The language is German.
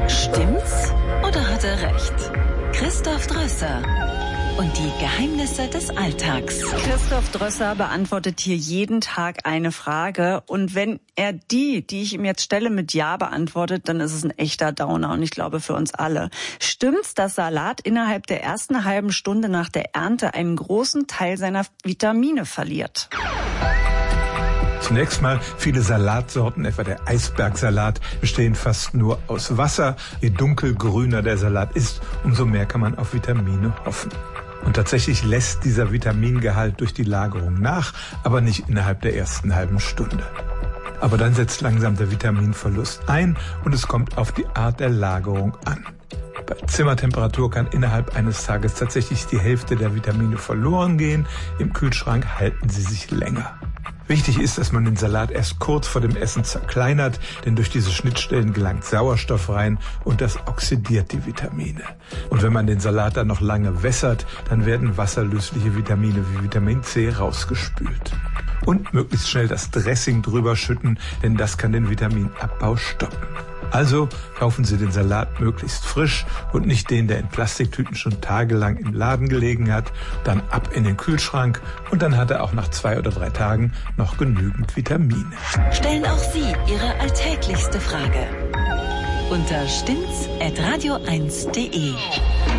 Stimmt's oder hat er recht? Christoph Drösser und die Geheimnisse des Alltags. Christoph Drösser beantwortet hier jeden Tag eine Frage. Und wenn er die ich ihm jetzt stelle, mit Ja beantwortet, dann ist es ein echter Downer. Und ich glaube für uns alle. Stimmt's, dass Salat innerhalb der ersten halben Stunde nach der Ernte einen großen Teil seiner Vitamine verliert? Zunächst mal, viele Salatsorten, etwa der Eisbergsalat, bestehen fast nur aus Wasser. Je dunkelgrüner der Salat ist, umso mehr kann man auf Vitamine hoffen. Und tatsächlich lässt dieser Vitamingehalt durch die Lagerung nach, aber nicht innerhalb der ersten halben Stunde. Aber dann setzt langsam der Vitaminverlust ein und es kommt auf die Art der Lagerung an. Bei Zimmertemperatur kann innerhalb eines Tages tatsächlich die Hälfte der Vitamine verloren gehen. Im Kühlschrank halten sie sich länger. Wichtig ist, dass man den Salat erst kurz vor dem Essen zerkleinert, denn durch diese Schnittstellen gelangt Sauerstoff rein und das oxidiert die Vitamine. Und wenn man den Salat dann noch lange wässert, dann werden wasserlösliche Vitamine wie Vitamin C rausgespült. Und möglichst schnell das Dressing drüber schütten, denn das kann den Vitaminabbau stoppen. Also kaufen Sie den Salat möglichst frisch und nicht den, der in Plastiktüten schon tagelang im Laden gelegen hat. Dann ab in den Kühlschrank und dann hat er auch nach 2 oder 3 Tagen noch genügend Vitamine. Stellen auch Sie Ihre alltäglichste Frage unter stimmt's@radio1.de.